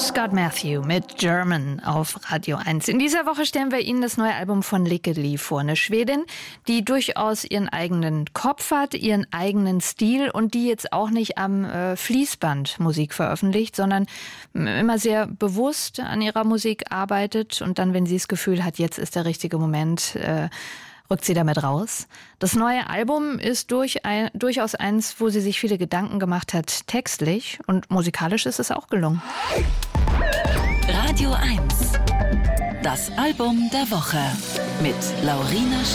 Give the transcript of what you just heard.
Scott Matthew mit German auf Radio 1. In dieser Woche stellen wir Ihnen das neue Album von Lykke Li vor. Eine Schwedin, die durchaus ihren eigenen Kopf hat, ihren eigenen Stil und die jetzt auch nicht am Fließband Musik veröffentlicht, sondern immer sehr bewusst an ihrer Musik arbeitet und dann, wenn sie das Gefühl hat, jetzt ist der richtige Moment, rückt sie damit raus. Das neue Album ist durchaus eins, wo sie sich viele Gedanken gemacht hat, textlich, und musikalisch ist es auch gelungen. Radio 1. Das Album der Woche mit Laurina